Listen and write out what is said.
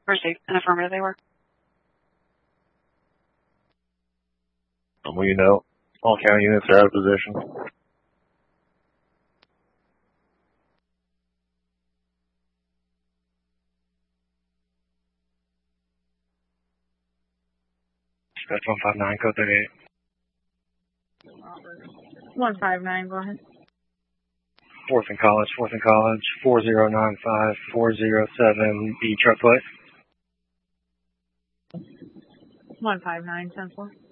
Received. An affirmative, they were. Well, you know, all county units are out of position. Dispatch 159, code 38. 159, go ahead. 4th and College, 4095, 407 B truck plate. 159, 10-4.